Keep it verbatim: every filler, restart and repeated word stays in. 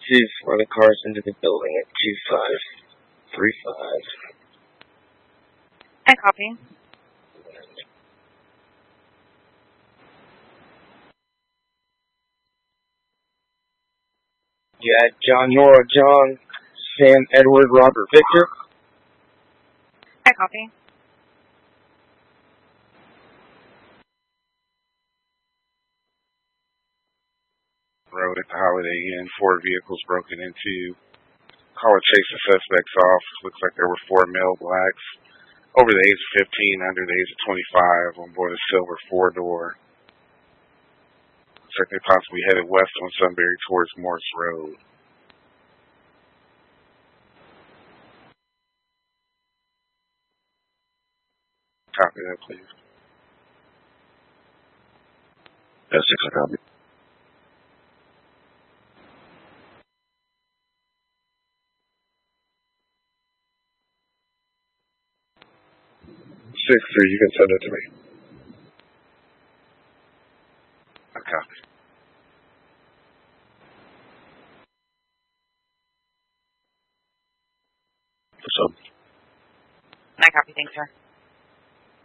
two for the cars into the building at two five three five. I copy. Yeah, John, Nora, John, Sam, Edward, Robert, Victor. I copy. Road at the Holiday Inn. Four vehicles broken into. Caller chased the suspects off. Looks like there were four male blacks. Over the age of fifteen, under the age of twenty-five, on board a silver four-door. Looks like they possibly headed west on Sunbury towards Morse Road. Copy that, please. Yes, six, I copy. Six three, you can send it to me. I copy. What's up? I copy, thanks, sir.